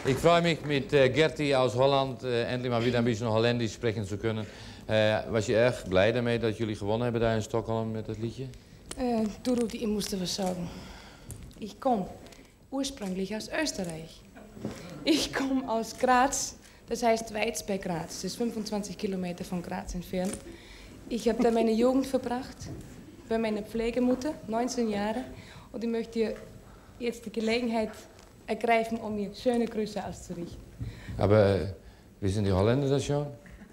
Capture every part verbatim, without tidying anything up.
Ich freue mich, mit äh, Gerti aus Holland äh, endlich mal wieder ein bisschen Holländisch sprechen zu können. Äh, was je erg blij daarmee dat jullie gewonnen hebben daar in Stockholm met dat liedje? Äh, du, Rudi, ich musste was sagen. Ich komme ursprünglich aus Österreich. Ich komme aus Graz, das heißt Weiz bei Graz. Das ist fünfundzwanzig Kilometer von Graz entfernt. Ich habe da meine Jugend verbracht, bei meiner Pflegemutter, neunzehn Jahre. Und ich möchte dir jetzt die Gelegenheit ergreifen, um mir schöne Grüße auszurichten. Aber äh, wissen die Holländer das schon?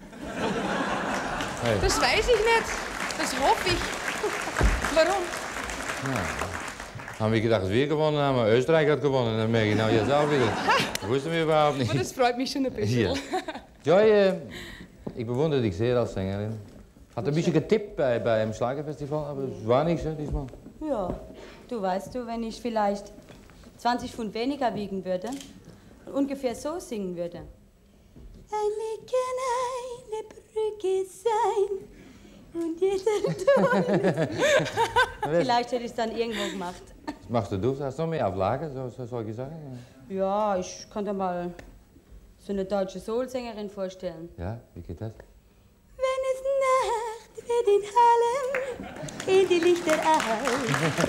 Hey. Das weiß ich nicht. Das hoffe ich. Warum? Ja. Haben wir gedacht, dass wir gewonnen haben, aber Österreich hat gewonnen. Dann merke ich, nou jetzt auch wieder. Das wussten wir überhaupt nicht. Aber das freut mich schon ein bisschen. Hier. Joy, äh, ich bewundere dich sehr als Sängerin. Hat ein bisschen getippt bei, beim Schlagerfestival, aber es war nichts ne, diesmal. Ja, du weißt du, wenn ich vielleicht zwanzig Pfund weniger wiegen würde und ungefähr so singen würde. Eine kann eine Brücke sein und jeder Ton. Vielleicht hätte ich es dann irgendwo gemacht. Was machst du? Du hast noch mehr Auflagen, so, so soll ich sagen? Ja, ich kann dir mal so eine deutsche Soul-Sängerin vorstellen. Ja, wie geht das? Wenn es Nacht wird in Harlem, gehen die Lichter aus.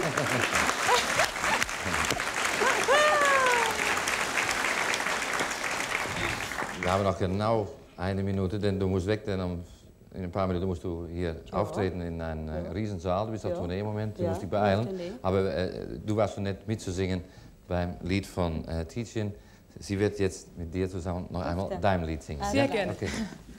Wir haben noch genau eine Minute, denn du musst weg, denn um, in ein paar Minuten musst du hier ja. auftreten in een ja. Riesensaal. Du bist auf ja. Tournee im Moment, du ja. musst dich beeilen. Aber äh, du warst so nett mitzusingen beim Lied von äh, Tietjen. Sie wird jetzt mit dir zusammen noch einmal dein Lied singen. Sehr gerne. Okay.